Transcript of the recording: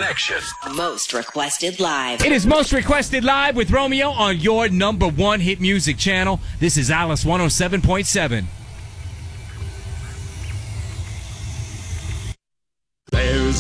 selection. Most requested live. It is Most Requested Live with Romeo on your #1 hit music channel. This is Alice 107.7.